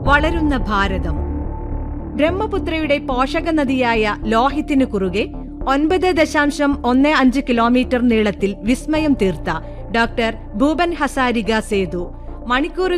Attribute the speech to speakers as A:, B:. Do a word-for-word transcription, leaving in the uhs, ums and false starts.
A: വളരുന്ന ഭാരതം. ബ്രഹ്മപുത്രയുടെ പോഷക നദിയായ ലോഹിത്തിനു കുറുകെ ഒൻപത് ദശാംശം ഒന്ന് അഞ്ച് കിലോമീറ്റർ നീളത്തിൽ വിസ്മയം തീർത്ത ഡോക്ടർ ഭൂപൻ ഹസാരിക സേതു മണിക്കൂറുകൾ